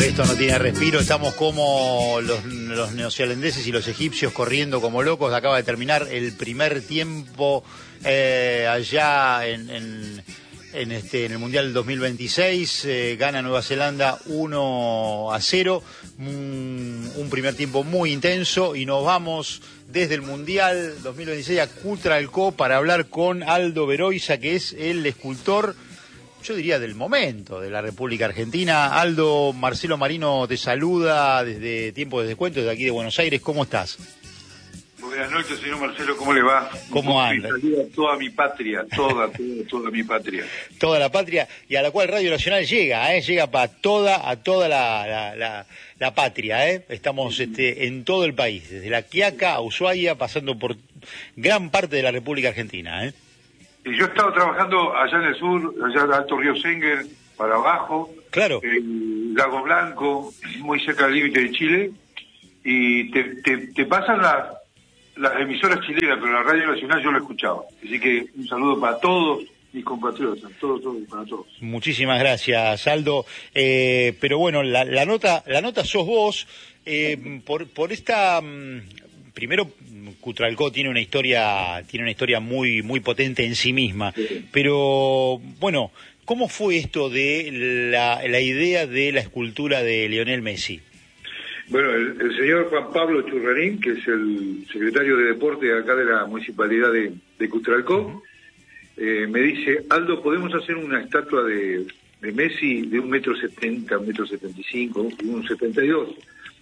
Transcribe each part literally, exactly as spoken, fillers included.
Esto no tiene respiro, estamos como los, los neozelandeses y los egipcios corriendo como locos. Acaba de terminar el primer tiempo eh, allá en, en, en, este, en el Mundial dos mil veintiséis, eh, gana Nueva Zelanda uno a cero, un, un primer tiempo muy intenso, y nos vamos desde el Mundial dos mil veintiséis a Cutralcó para hablar con Aldo Beroiza, que es el escultor, yo diría, del momento de la República Argentina. Aldo, Marcelo Marino te saluda desde Tiempo de Descuento, desde aquí de Buenos Aires. ¿Cómo estás? Buenas noches, señor Marcelo, ¿cómo le va? ¿Cómo anda? Saluda a toda mi patria, toda, toda, toda mi patria. Toda la patria, y a la cual Radio Nacional llega, ¿eh? Llega para toda, a toda la, la, la, la patria, ¿eh? Estamos este, en todo el país, desde La Quiaca a Ushuaia, pasando por gran parte de la República Argentina, ¿eh? Y yo he estado trabajando allá en el sur, allá en Alto Río Senguer, para abajo, claro, el Lago Blanco, muy cerca del límite de Chile, y te, te, te pasan las, las emisoras chilenas, pero la Radio Nacional yo lo he escuchado. Así que un saludo para todos mis compatriotas, todos, todos, para todos. Muchísimas gracias, Aldo. Eh, pero bueno, la, la nota, la nota sos vos, eh, por, por esta... Primero, Cutralcó tiene una historia, tiene una historia muy, muy potente en sí misma. Sí. Pero, bueno, ¿cómo fue esto de la, la idea de la escultura de Lionel Messi? Bueno, el, el señor Juan Pablo Churrarín, que es el secretario de Deporte acá de la Municipalidad de, de Cutralcó, uh-huh. eh, me dice: Aldo, ¿podemos hacer una estatua de, de Messi de un metro setenta, un metro setenta y cinco, un setenta y dos?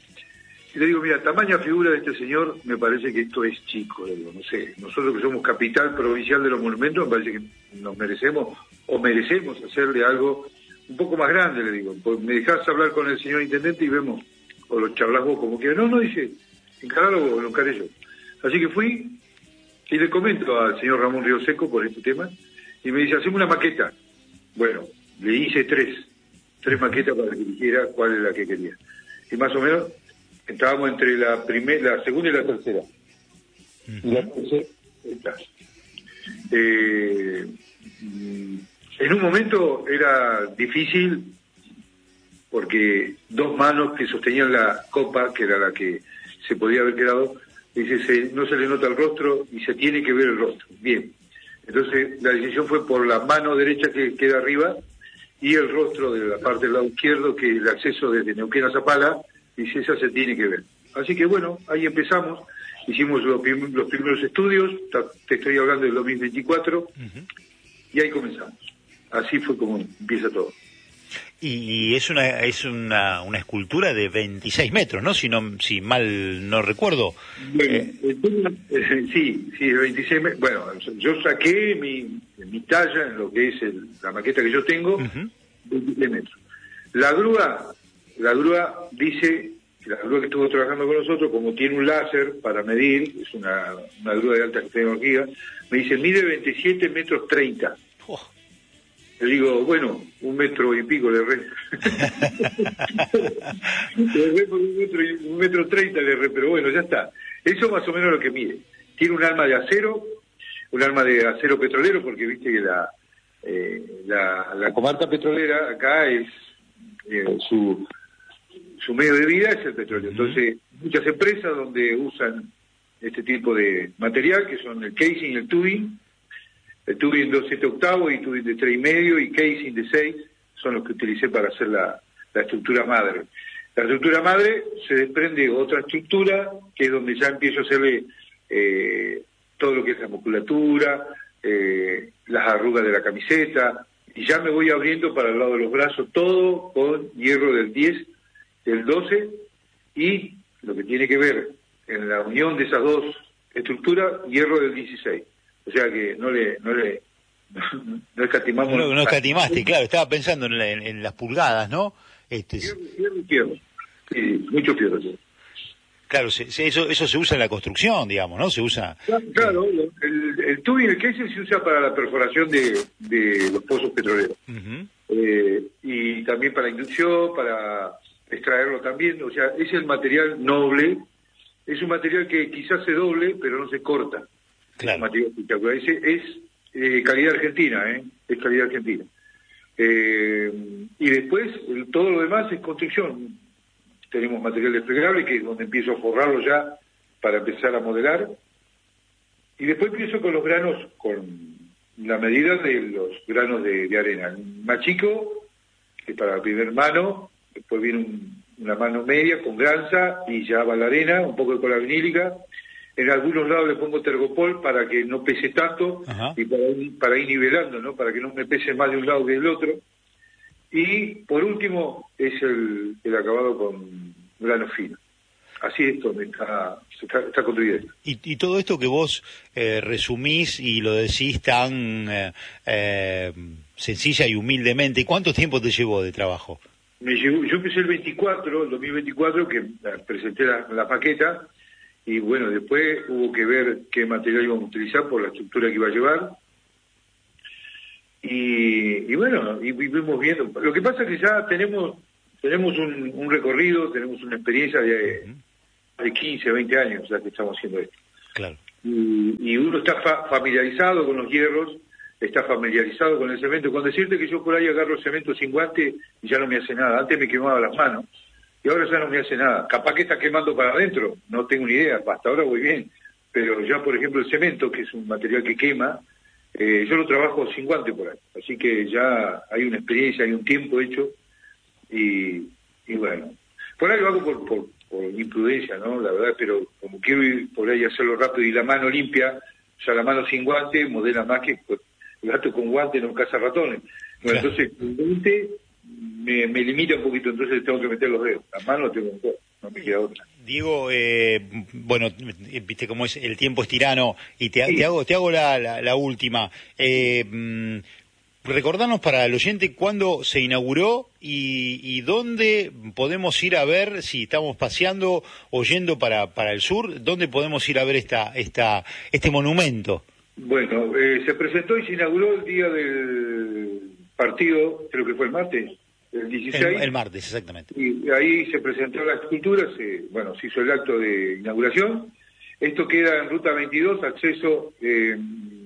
Y le digo, mira, tamaña figura de este señor, me parece que esto es chico. Le digo, no sé, nosotros que somos capital provincial de los monumentos, me parece que nos merecemos, o merecemos hacerle algo un poco más grande, le digo. Pues me dejás hablar con el señor intendente y vemos, o lo charlas vos como quieras. No, no, dice, encaralo vos, lo encaré yo. Así que fui y le comento al señor Ramón Río Seco por este tema, y me dice, hacemos una maqueta. Bueno, le hice tres, tres maquetas para que dijera cuál es la que quería. Y más o menos estábamos entre la primera, la segunda y la tercera. Uh-huh. Y la tercera está. Eh, en un momento era difícil porque dos manos que sostenían la copa, que era la que se podía haber quedado, dice, se, no se le nota el rostro y se tiene que ver el rostro. Bien. Entonces la decisión fue por la mano derecha que queda arriba y el rostro de la parte del lado izquierdo, que el acceso desde Neuquén a Zapala, y si esa se tiene que ver. Así que bueno, ahí empezamos, hicimos los, prim- los primeros estudios, te estoy hablando del dos mil veinticuatro, uh-huh. Y ahí comenzamos. Así fue como empieza todo. Y, y es una es una, una escultura de veintiséis metros, ¿no? Si no si mal no recuerdo. Bueno, eh... Eh, sí, sí, veintiséis metros. Bueno, yo saqué mi, mi talla en lo que es el, la maqueta que yo tengo, uh-huh. veintiséis metros. La grúa... La grúa dice, la grúa que estuvo trabajando con nosotros, como tiene un láser para medir, es una, una grúa de alta tecnología, me dice, mide veintisiete metros treinta. Oh. Le digo, bueno, un metro y pico le re. le re por un metro, y, un metro treinta le re, pero bueno, ya está. Eso más o menos lo que mide. Tiene un arma de acero, un arma de acero petrolero, porque viste que la, eh, la, la comarca petrolera acá es eh, su... su medio de vida es el petróleo. Entonces, muchas empresas donde usan este tipo de material, que son el casing y el tubing, el tubing de siete octavos y tubing de tres y medio y casing de seis, son los que utilicé para hacer la, la estructura madre. La estructura madre se desprende otra estructura, que es donde ya empiezo a hacerle eh, todo lo que es la musculatura, eh, las arrugas de la camiseta, y ya me voy abriendo para el lado de los brazos, todo con hierro del diez, el doce, y lo que tiene que ver en la unión de esas dos estructuras, hierro del dieciséis. O sea que no le no le no, no escatimamos. No, no escatimaste, claro, estaba pensando en, la, en, en las pulgadas, ¿no? Este fierro, fierro, fierro. Sí, mucho fierro. Sí. Claro, se, se, eso eso se usa en la construcción, digamos, ¿no? Se usa. Claro, claro, el, el tubing, el casing se usa para la perforación de, de los pozos petroleros. Uh-huh. Eh, y también para inducción, para extraerlo también, o sea, es el material noble, es un material que quizás se doble, pero no se corta. Claro. Es un material espectacular, es, es eh, calidad argentina, ¿eh? Es calidad argentina. Eh, y después el, todo lo demás es construcción. Tenemos material desplegable, que es donde empiezo a forrarlo ya para empezar a modelar. Y después empiezo con los granos, con la medida de los granos de, de arena. El más chico, que es para la primer mano, después viene un, una mano media con granza y ya va la arena, un poco de cola vinílica. En algunos lados le pongo tergopol para que no pese tanto. Ajá. Y para ir, para ir nivelando, ¿no? Para que no me pese más de un lado que del otro. Y por último es el, el acabado con grano fino. Así es donde está, está, está construido. Y, y todo esto que vos eh, resumís y lo decís tan eh, eh, sencilla y humildemente, ¿cuánto tiempo te llevó de trabajo? Me llevó, yo empecé el veinticuatro, el dos mil veinticuatro, que presenté la, la maqueta, y bueno, después hubo que ver qué material íbamos a utilizar por la estructura que iba a llevar. Y, y bueno, y vivimos viendo. Lo que pasa es que ya tenemos tenemos un, un recorrido, tenemos una experiencia de, de quince, veinte años ya que estamos haciendo esto. Claro. Y, y uno está fa familiarizado con los hierros, está familiarizado con el cemento. Con decirte que yo por ahí agarro cemento sin guante y ya no me hace nada. Antes me quemaba las manos y ahora ya no me hace nada. Capaz que está quemando para adentro, no tengo ni idea, hasta ahora voy bien. Pero ya, por ejemplo, el cemento, que es un material que quema, Eh, yo lo trabajo sin guante por ahí, así que ya hay una experiencia, hay un tiempo hecho, y, y bueno, por ahí lo hago por, por, por imprudencia, ¿no? La verdad, pero como quiero ir por ahí hacerlo rápido y la mano limpia, o sea, la mano sin guante modela más que pues, el gato con guante no caza ratones. Bueno, claro. Entonces, el guante me, me limita un poquito, entonces tengo que meter los dedos, las manos tengo que meter. No me queda otra. Diego, eh, bueno, viste cómo es, el tiempo es tirano, y te, sí. te hago te hago la, la, la última. Eh, mm, recordanos para el oyente cuándo se inauguró y, y dónde podemos ir a ver, si estamos paseando o yendo para, para el sur, dónde podemos ir a ver esta esta este monumento. Bueno, eh, se presentó y se inauguró el día del partido, creo que fue el martes. El dieciséis. El, el martes, exactamente. Y ahí se presentó la escultura, se, bueno, se hizo el acto de inauguración. Esto queda en Ruta veintidós, acceso eh,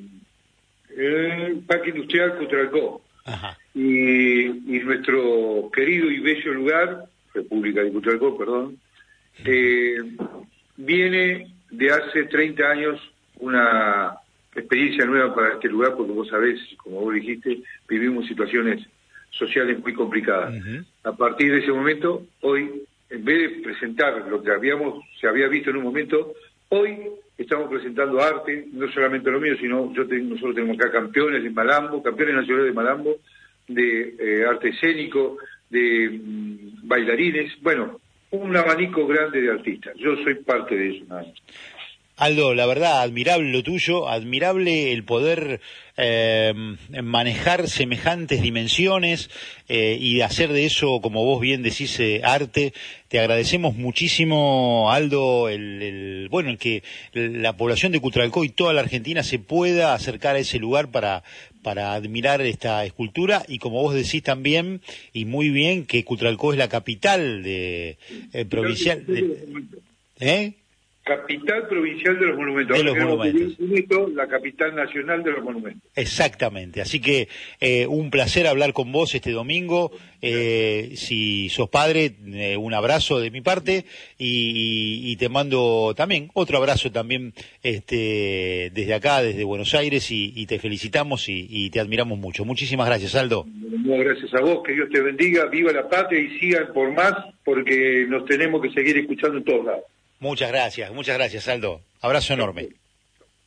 el Parque Industrial Cutralcó. Ajá. Y, y nuestro querido y bello lugar, República de Cutralcó, perdón, eh, viene de hace treinta años una experiencia nueva para este lugar, porque vos sabés, como vos dijiste, vivimos situaciones sociales muy complicadas. Uh-huh. A partir de ese momento, hoy, en vez de presentar lo que habíamos se había visto en un momento, hoy estamos presentando arte, no solamente lo mío, sino yo te, nosotros tenemos acá campeones de malambo, campeones nacionales de malambo, de eh, arte escénico, de mm, bailarines, bueno, un abanico grande de artistas. Yo soy parte de eso, nada más. Aldo, la verdad, admirable lo tuyo, admirable el poder eh, manejar semejantes dimensiones eh, y hacer de eso, como vos bien decís, eh, arte. Te agradecemos muchísimo, Aldo, el, el bueno, el que la población de Cutralcó y toda la Argentina se pueda acercar a ese lugar para para admirar esta escultura, y como vos decís también, y muy bien, que Cutralcó es la capital de eh, provincial. De, ¿eh? Capital provincial de los monumentos. De los monumentos. Hito, la capital nacional de los monumentos. Exactamente. Así que eh, un placer hablar con vos este domingo. Eh, si sos padre, eh, un abrazo de mi parte, y, y, y te mando también otro abrazo también este, desde acá, desde Buenos Aires, y, y te felicitamos y, y te admiramos mucho. Muchísimas gracias, Aldo. Muchas gracias a vos, que Dios te bendiga, viva la patria y sigan por más, porque nos tenemos que seguir escuchando en todos lados. Muchas gracias, muchas gracias, Aldo. Abrazo enorme.